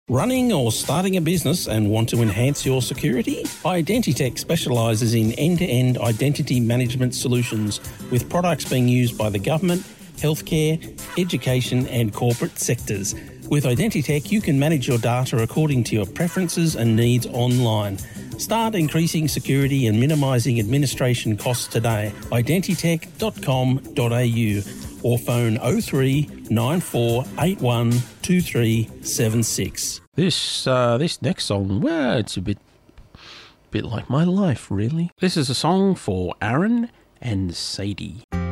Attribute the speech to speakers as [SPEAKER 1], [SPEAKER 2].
[SPEAKER 1] Running or starting a business and want to enhance your security? Identitech specialises in end-to-end identity management solutions with products being used by the government, healthcare, education and corporate sectors. With Identitech, you can manage your data according to your preferences and needs online. Start increasing security and minimising administration costs today. Identitech.com.au or phone 03 9481 2376.
[SPEAKER 2] This next song, well, it's a bit like my life, really. This is a song for Aaron and Sadie.